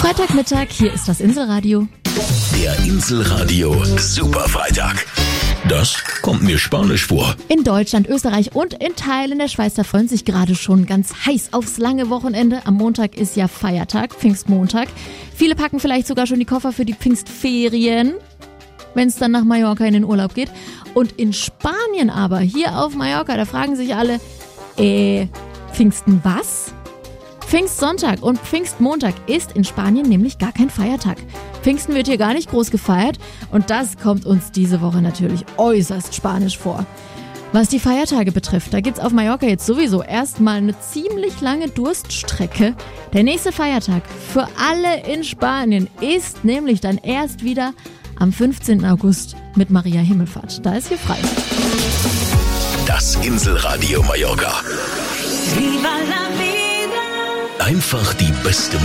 Freitagmittag, hier ist das Inselradio. Der Inselradio Superfreitag. Das kommt mir spanisch vor. In Deutschland, Österreich und in Teilen der Schweiz, da freuen sich gerade schon ganz heiß aufs lange Wochenende. Am Montag ist ja Feiertag, Pfingstmontag. Viele packen vielleicht sogar schon die Koffer für die Pfingstferien, wenn es dann nach Mallorca in den Urlaub geht. Und in Spanien aber, hier auf Mallorca, da fragen sich alle, Pfingsten was? Pfingstsonntag und Pfingstmontag ist in Spanien nämlich gar kein Feiertag. Pfingsten wird hier gar nicht groß gefeiert und das kommt uns diese Woche natürlich äußerst spanisch vor. Was die Feiertage betrifft, da gibt's auf Mallorca jetzt sowieso erstmal eine ziemlich lange Durststrecke. Der nächste Feiertag für alle in Spanien ist nämlich dann erst wieder am 15. August mit Maria Himmelfahrt. Da ist hier frei. Das Inselradio Mallorca. Viva la vida. Einfach die beste